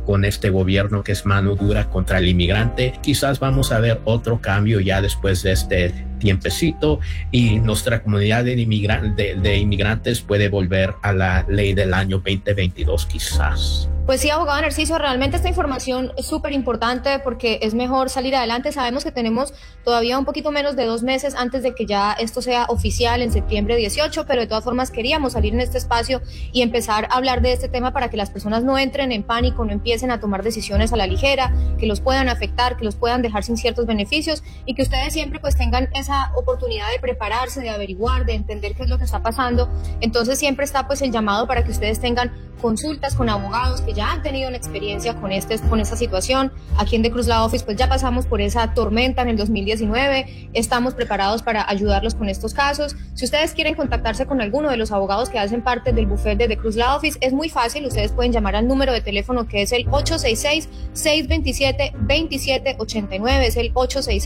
con este gobierno que es mano dura contra el inmigrante. Quizás vamos a ver otro cambio ya después de este tiempecito y nuestra comunidad de inmigrantes puede volver a la ley del año 2022 quizás. Pues sí, abogado Narciso, realmente esta información es súper importante porque es mejor salir adelante. Sabemos que tenemos todavía un poquito menos de 2 meses antes de que ya esto sea oficial en septiembre 18, pero de todas formas queríamos salir en este espacio y empezar a hablar de este tema para que las personas no entren en pánico, no empiecen a tomar decisiones a la ligera, que los puedan afectar, que los puedan dejar sin ciertos beneficios y que ustedes siempre pues tengan esa oportunidad de prepararse, de averiguar, de entender qué es lo que está pasando. Entonces siempre está pues el llamado para que ustedes tengan consultas con abogados que ya han tenido una experiencia con esta situación. Aquí en The Cruz Law Office pues ya pasamos por esa tormenta en el 2019, estamos preparados para ayudarlos con estos casos. Si ustedes quieren contactarse con alguno de los abogados que hacen parte del buffet de The Cruz Law Office, es muy fácil, ustedes pueden llamar al número de teléfono que es el 866-627-2789, es el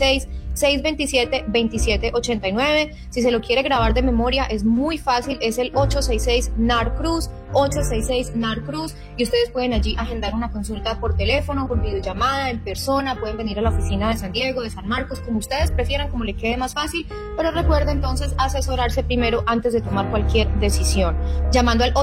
866-627-2789. Si se lo quiere grabar de memoria, es muy fácil, es el 866-NAR-CRUZ, 866-NAR-CRUZ, y ustedes pueden allí agendar una consulta por teléfono, por videollamada, en persona, pueden venir a la oficina de San Diego, de San Marcos, como ustedes prefieran, como le quede más fácil, pero recuerden entonces asesorarse primero antes de tomar cualquier decisión, llamando al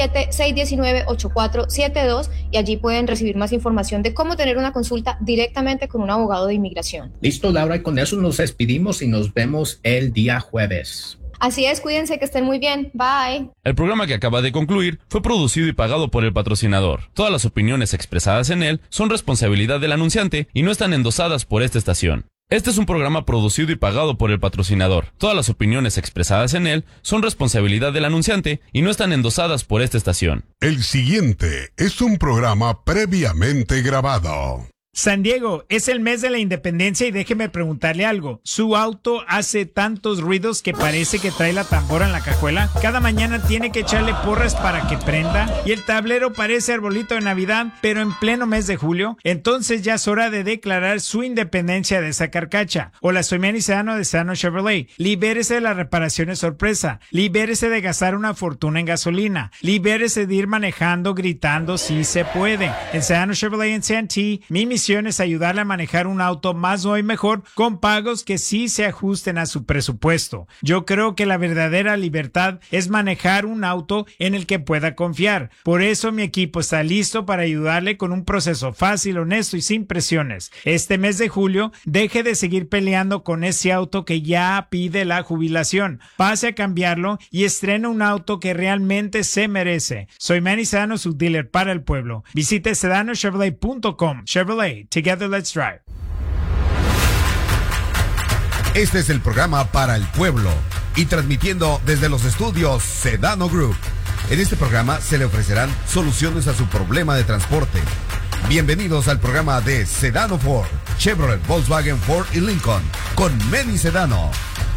877-619-8472 y allí pueden recibir más información de cómo tener una consulta directamente con un abogado de inmigración. Listo, Laura, y con eso nos despedimos y nos vemos el día jueves. Así es, cuídense, que estén muy bien. Bye. El programa que acaba de concluir fue producido y pagado por el patrocinador. Todas las opiniones expresadas en él son responsabilidad del anunciante y no están endosadas por esta estación. Este es un programa producido y pagado por el patrocinador. Todas las opiniones expresadas en él son responsabilidad del anunciante y no están endosadas por esta estación. El siguiente es un programa previamente grabado. San Diego, es el mes de la independencia y déjeme preguntarle algo. ¿Su auto hace tantos ruidos que parece que trae la tambora en la cajuela? ¿Cada mañana tiene que echarle porras para que prenda? ¿Y el tablero parece arbolito de Navidad, pero en pleno mes de julio? Entonces ya es hora de declarar su independencia de esa carcacha. Hola, soy Manny Sedano de Sedano Chevrolet. Libérese de las reparaciones sorpresa. Libérese de gastar una fortuna en gasolina. Libérese de ir manejando gritando si se puede. En Sedano Chevrolet en Santee, mi misión es ayudarle a manejar un auto más nuevo y mejor con pagos que sí se ajusten a su presupuesto. Yo creo que la verdadera libertad es manejar un auto en el que pueda confiar. Por eso mi equipo está listo para ayudarle con un proceso fácil, honesto y sin presiones. Este mes de julio, deje de seguir peleando con ese auto que ya pide la jubilación. Pase a cambiarlo y estrene un auto que realmente se merece. Soy Manny Sedano, su dealer para el pueblo. Visite sedanochevrolet.com. Chevrolet. Together let's drive. Este es el programa para el pueblo y transmitiendo desde los estudios Sedano Group. En este programa se le ofrecerán soluciones a su problema de transporte. Bienvenidos al programa de Sedano Ford, Chevrolet, Volkswagen, Ford y Lincoln con Manny Sedano.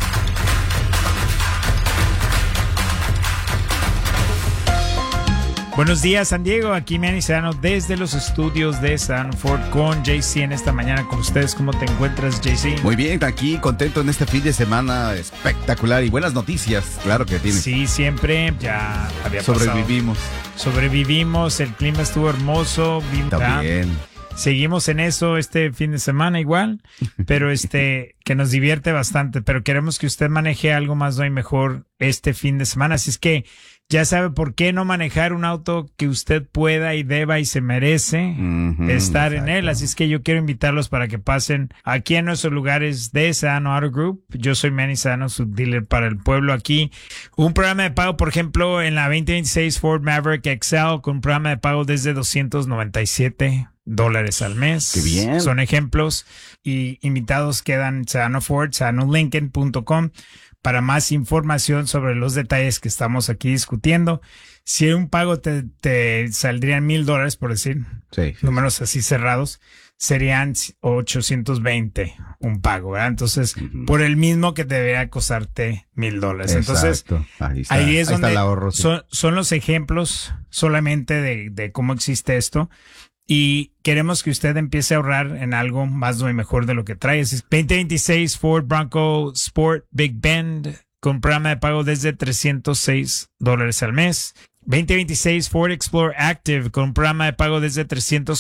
Buenos días, San Diego. Aquí Manny Sedano desde los estudios de Stanford con JC en esta mañana con ustedes. ¿Cómo te encuentras, JC? Muy bien, aquí contento en este fin de semana espectacular y buenas noticias, claro que tiene. Sí, siempre ya había Sobrevivimos. Sobrevivimos, el clima estuvo hermoso. También. Seguimos en eso este fin de semana igual, pero que nos divierte bastante, pero queremos que usted maneje algo más y mejor este fin de semana, así es que ya sabe por qué no manejar un auto que usted pueda y deba y se merece estar en él. Así es que yo quiero invitarlos para que pasen aquí en nuestros lugares de Sedano Auto Group. Yo soy Manny Sedano, su dealer para el pueblo aquí. Un programa de pago, por ejemplo, en la 2026 Ford Maverick Excel con un programa de pago desde $297 al mes. ¡Qué bien! Son ejemplos y invitados quedan en Sedano Ford, sedanolincoln.com. Para más información sobre los detalles que estamos aquí discutiendo. Si un pago te saldrían $1,000, por decir, sí. Números así cerrados, serían 820 un pago, ¿verdad? Entonces, por el mismo que debería costarte $1,000. Entonces, ahí es donde está el ahorro, sí. Son los ejemplos solamente de cómo existe esto. Y queremos que usted empiece a ahorrar en algo más y mejor de lo que trae. Es 2026 Ford Bronco Sport Big Bend con programa de pago desde $306 al mes. 2026 Ford Explorer Active con programa de pago desde